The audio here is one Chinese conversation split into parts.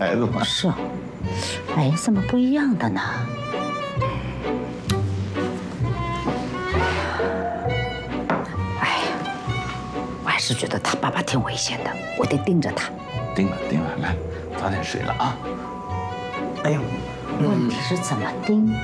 孩子嘛。 是啊，哎，怎么不一样的呢？哎呀，我还是觉得他爸爸挺危险的，我得盯着他。 盯了，来，早点睡了啊。 哎呦， 问题是怎么盯？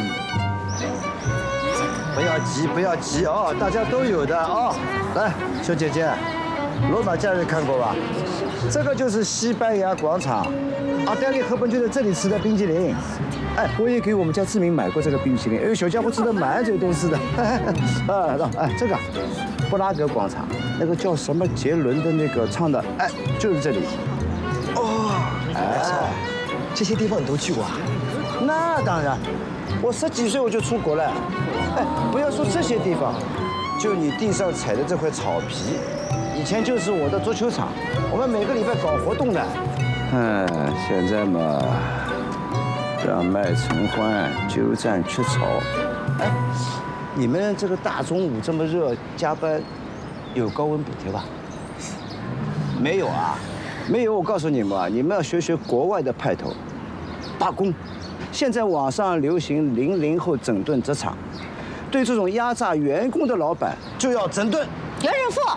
不要急哦，大家都有的哦。来，小姐姐，罗马假日看过吧？这个就是西班牙广场，奥黛丽·赫本就在这里吃的冰淇淋。哎，我也给我们家志明买过这个冰淇淋，哎呦，小家伙吃的满嘴都是的。这个布拉格广场，那个叫什么杰伦的那个唱的，哎，就是这里。 哦，哎，这些地方你都去过啊？ 那当然，我10几岁我就出国了。哎，不要说这些地方，就你地上踩的这块草皮，以前就是我的足球场，我们每个礼拜搞活动的。现在嘛，让麦承欢鸠占鹊巢。哎，你们这个大中午这么热加班，有高温补贴吧？没有啊，没有。我告诉你们啊，你们要学国外的派头，罢工。现在网上流行00后整顿职场。对这种压榨员工的老板就要整顿。 袁仁富，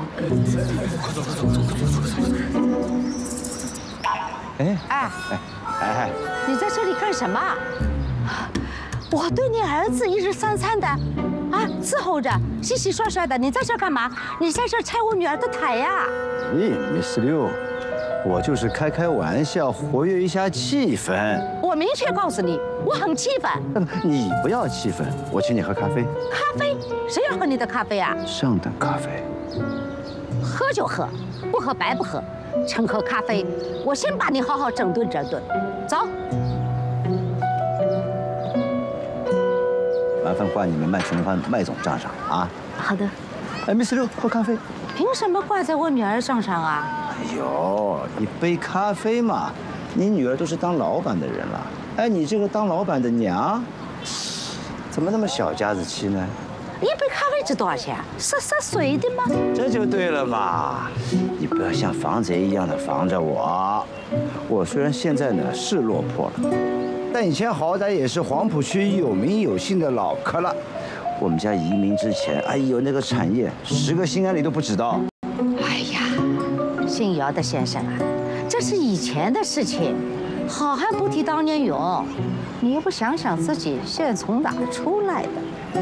哎， 你在这里干什么？我对你儿子一日三餐的，啊，伺候着，洗洗涮涮的，你在这干嘛？你在这拆我女儿的台呀 Miss Liu，我就是开玩笑，活跃一下气氛。 我明确告诉你，我很气愤。 你不要气愤，我请你喝咖啡。 咖啡？谁要喝你的咖啡啊？ 上等咖啡。 喝就喝，不喝白不喝。趁喝咖啡，我先把你好好整顿整顿。走。 麻烦挂你们麦承欢麦总账上啊。 好的。 哎，Miss Liu，喝咖啡。 凭什么挂在我女儿账上啊？ 哎呦，一杯咖啡嘛，你女儿都是当老板的人了。哎，你这个当老板的娘，怎么那么小家子气呢？ 一杯咖啡值多少钱？10岁的吗？ 这就对了嘛！你不要像防贼一样的防着我。我虽然现在呢是落魄了，但以前好歹也是黄浦区有名有姓的老科了。我们家移民之前，哎呦，那个产业10个心安理都不知道。 哎呀，姓姚的先生啊，这是以前的事情，好汉不提当年勇。你又不想想自己现在从哪出来的？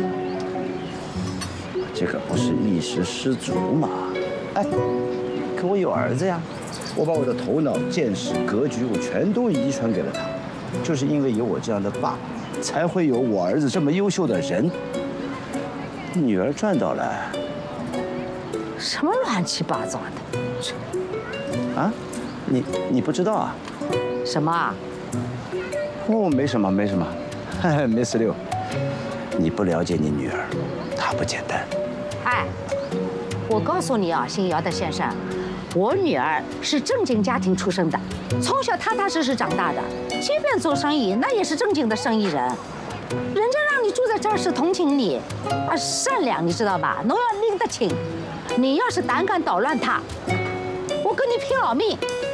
这个不是一时失足嘛？哎，可我有儿子呀，我把我的头脑、见识、格局，我全都遗传给了他。就是因为有我这样的爸，才会有我儿子这么优秀的人。女儿赚到了。 什么乱七八糟的？ 啊，你不知道啊？ 什么啊？ 哦，没什么。Miss Liu，你不了解你女儿，她不简单。 哎，我告诉你啊，姓姚的先生，我女儿是正经家庭出生的，从小踏踏实实长大的，即便做生意，那也是正经的生意人。人家让你住在这儿是同情你，啊，善良，你知道吧？侬要拎得清。你要是胆敢捣乱他，我跟你拼老命！